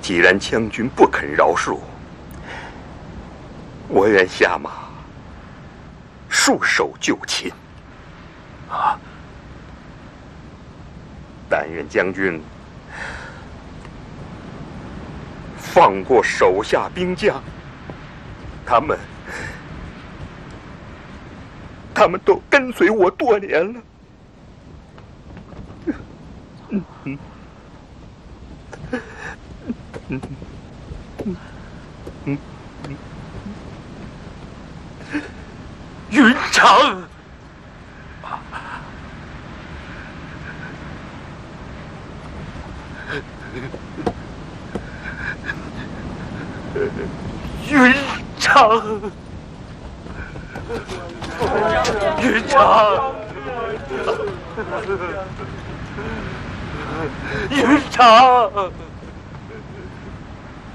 既然将军不肯饶恕，我愿下马束手就擒。啊！但愿将军放过手下兵将，他们都跟随我多年了。云长，云长，云长，云长。